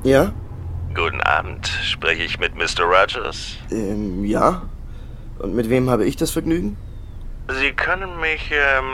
Ja? Guten Abend. Spreche ich mit Mr. Rogers? Ja. Und mit wem habe ich das Vergnügen? Sie können mich,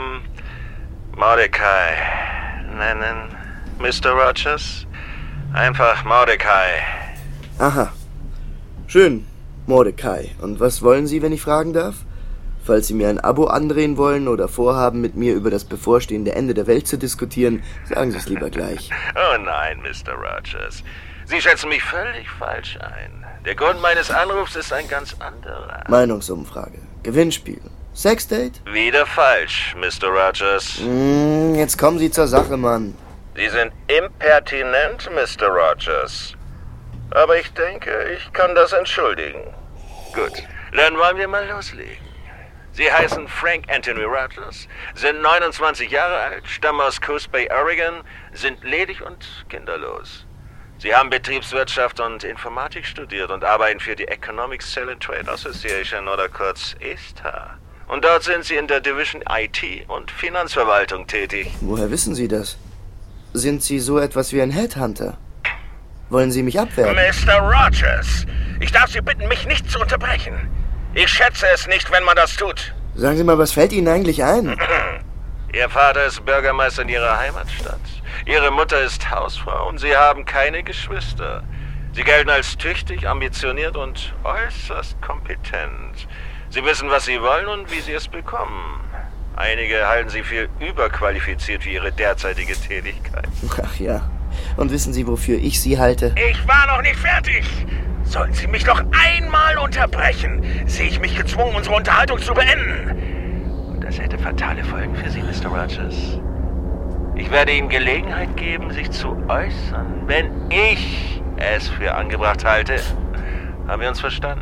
Mordecai nennen, Mr. Rogers. Einfach Mordecai. Aha. Schön, Mordecai. Und was wollen Sie, wenn ich fragen darf? Falls Sie mir ein Abo andrehen wollen oder vorhaben, mit mir über das bevorstehende Ende der Welt zu diskutieren, sagen Sie es lieber gleich. Oh nein, Mr. Rogers. Sie schätzen mich völlig falsch ein. Der Grund meines Anrufs ist ein ganz anderer. Meinungsumfrage. Gewinnspiel. Sexdate? Wieder falsch, Mr. Rogers. Jetzt kommen Sie zur Sache, Mann. Sie sind impertinent, Mr. Rogers. Aber ich denke, ich kann das entschuldigen. Gut, dann wollen wir mal loslegen. Sie heißen Frank Anthony Rogers, sind 29 Jahre alt, stammen aus Coast Bay, Oregon, sind ledig und kinderlos. Sie haben Betriebswirtschaft und Informatik studiert und arbeiten für die Economic Sale and Trade Association oder kurz ESTA. Und dort sind Sie in der Division IT und Finanzverwaltung tätig. Woher wissen Sie das? Sind Sie so etwas wie ein Headhunter? Wollen Sie mich abwerben? Mr. Rogers, ich darf Sie bitten, mich nicht zu unterbrechen. Ich schätze es nicht, wenn man das tut. Sagen Sie mal, was fällt Ihnen eigentlich ein? Ihr Vater ist Bürgermeister in Ihrer Heimatstadt. Ihre Mutter ist Hausfrau und Sie haben keine Geschwister. Sie gelten als tüchtig, ambitioniert und äußerst kompetent. Sie wissen, was Sie wollen und wie Sie es bekommen. Einige halten Sie für überqualifiziert für Ihre derzeitige Tätigkeit. Ach ja. Und wissen Sie, wofür ich Sie halte? Ich war noch nicht fertig. Sollten Sie mich noch einmal unterbrechen, sehe ich mich gezwungen, unsere Unterhaltung zu beenden. Und das hätte fatale Folgen für Sie, Mr. Rogers. Ich werde Ihnen Gelegenheit geben, sich zu äußern, wenn ich es für angebracht halte. Haben wir uns verstanden?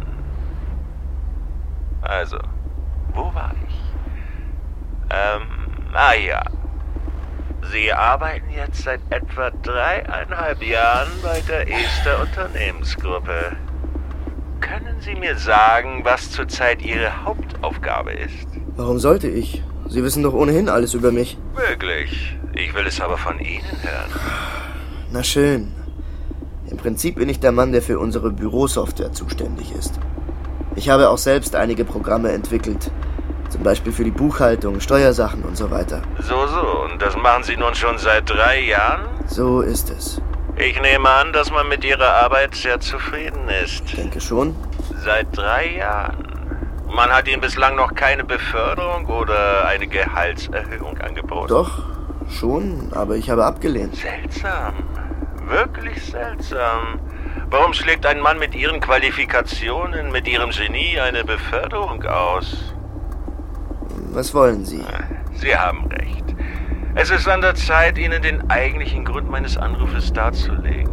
Also, wo war ich? Ja. Sie arbeiten jetzt seit etwa 3,5 Jahren bei der ESTA Unternehmensgruppe. Können Sie mir sagen, was zurzeit Ihre Hauptaufgabe ist? Warum sollte ich? Sie wissen doch ohnehin alles über mich. Wirklich? Ich will es aber von Ihnen hören. Na schön. Im Prinzip bin ich der Mann, der für unsere Bürosoftware zuständig ist. Ich habe auch selbst einige Programme entwickelt. Zum Beispiel für die Buchhaltung, Steuersachen und so weiter. So. Und das machen Sie nun schon seit 3 Jahren? So ist es. Ich nehme an, dass man mit Ihrer Arbeit sehr zufrieden ist. Ich denke schon. Seit 3 Jahren. Man hat Ihnen bislang noch keine Beförderung oder eine Gehaltserhöhung angeboten? Doch, schon, aber ich habe abgelehnt. Seltsam. Wirklich seltsam. Warum schlägt ein Mann mit Ihren Qualifikationen, mit Ihrem Genie eine Beförderung aus? Was wollen Sie? Sie haben recht. Es ist an der Zeit, Ihnen den eigentlichen Grund meines Anrufes darzulegen.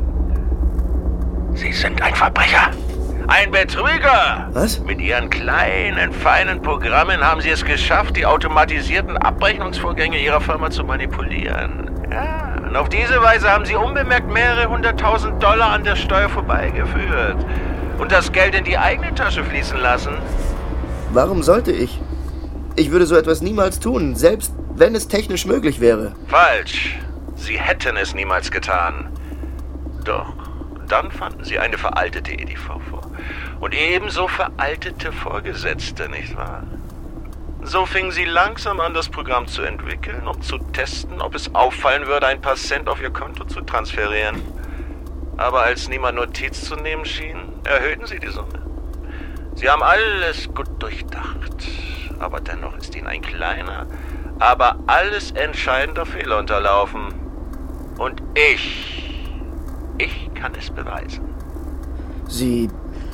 Sie sind ein Verbrecher. Ein Betrüger! Was? Mit Ihren kleinen, feinen Programmen haben Sie es geschafft, die automatisierten Abrechnungsvorgänge Ihrer Firma zu manipulieren. Ja, und auf diese Weise haben Sie unbemerkt mehrere 100.000 $ an der Steuer vorbeigeführt und das Geld in die eigene Tasche fließen lassen. Warum sollte ich? Ich würde so etwas niemals tun, selbst wenn es technisch möglich wäre. Falsch. Sie hätten es niemals getan. Doch, dann fanden Sie eine veraltete EDV vor. Und ebenso veraltete Vorgesetzte, nicht wahr? So fingen Sie langsam an, das Programm zu entwickeln, um zu testen, ob es auffallen würde, ein paar Cent auf Ihr Konto zu transferieren. Aber als niemand Notiz zu nehmen schien, erhöhten Sie die Summe. Sie haben alles gut durchdacht. Aber dennoch ist Ihnen ein kleiner, aber alles entscheidender Fehler unterlaufen. Und ich kann es beweisen. Sie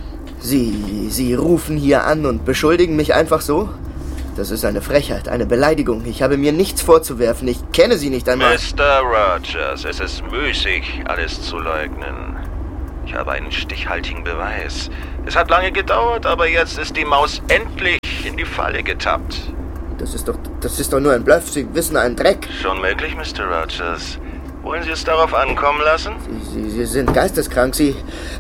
rufen hier an und beschuldigen mich einfach so? Das ist eine Frechheit, eine Beleidigung. Ich habe mir nichts vorzuwerfen. Ich kenne Sie nicht einmal. Mr. Rogers, es ist müßig, alles zu leugnen. Ich habe einen stichhaltigen Beweis. Es hat lange gedauert, aber jetzt ist die Maus endlich in die Falle getappt. Das ist doch nur ein Bluff. Sie wissen einen Dreck. Schon möglich, Mr. Rogers. Wollen Sie es darauf ankommen lassen? Sie sind geisteskrank. Sie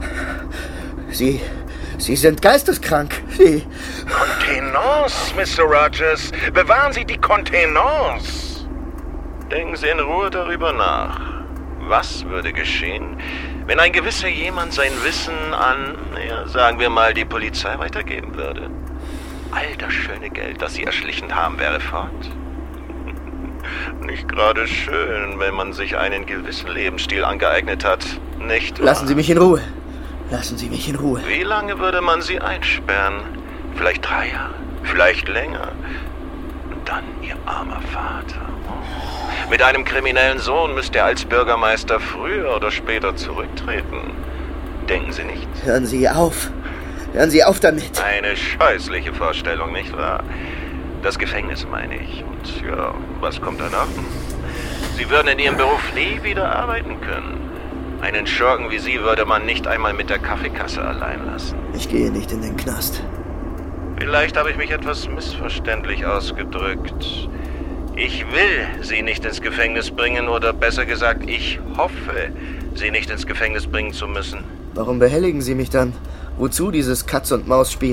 sind geisteskrank. Kontenance, Mr. Rogers. Bewahren Sie die Kontenance. Denken Sie in Ruhe darüber nach. Was würde geschehen, wenn ein gewisser jemand sein Wissen an, sagen wir mal, die Polizei weitergeben würde? All das schöne Geld, das sie erschlichen haben, wäre fort. Nicht gerade schön, wenn man sich einen gewissen Lebensstil angeeignet hat, nicht wahr? Lassen Sie mich in Ruhe. Lassen Sie mich in Ruhe. Wie lange würde man sie einsperren? Vielleicht 3 Jahre, vielleicht länger. Und dann Ihr armer Vater. Mit einem kriminellen Sohn müsste er als Bürgermeister früher oder später zurücktreten. Denken Sie nicht? Hören Sie auf. Hören Sie auf damit. Eine scheußliche Vorstellung, nicht wahr? Das Gefängnis, meine ich. Und ja, was kommt danach? Sie würden in Ihrem Beruf nie wieder arbeiten können. Einen Schurken wie Sie würde man nicht einmal mit der Kaffeekasse allein lassen. Ich gehe nicht in den Knast. Vielleicht habe ich mich etwas missverständlich ausgedrückt. Ich will Sie nicht ins Gefängnis bringen, oder besser gesagt, ich hoffe, Sie nicht ins Gefängnis bringen zu müssen. Warum behelligen Sie mich dann? Wozu dieses Katz-und-Maus-Spiel?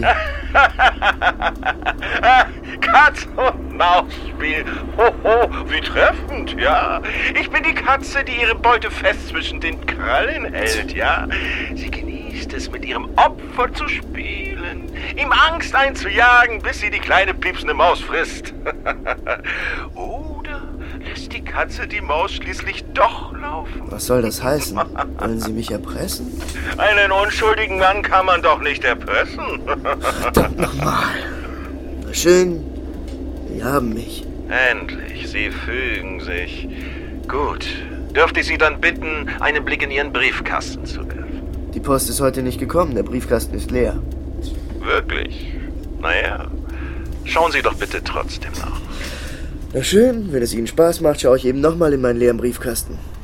Katz-und-Maus-Spiel. Hoho, wie treffend, ja. Ich bin die Katze, die ihre Beute fest zwischen den Krallen hält, ja. Sie genießt es, mit ihrem Opfer zu spielen, ihm Angst einzujagen, bis sie die kleine piepsende Maus frisst. Oder lässt die Katze die Maus schließlich doch laufen? Was soll das heißen? Wollen Sie mich erpressen? Einen unschuldigen Mann kann man doch nicht erpressen. Verdammt nochmal. Schön, Sie haben mich. Endlich, Sie fügen sich. Gut, dürfte ich Sie dann bitten, einen Blick in Ihren Briefkasten zu werfen? Die Post ist heute nicht gekommen, der Briefkasten ist leer. Wirklich? Naja, schauen Sie doch bitte trotzdem nach. Na schön, wenn es Ihnen Spaß macht, schaue ich eben nochmal in meinen leeren Briefkasten.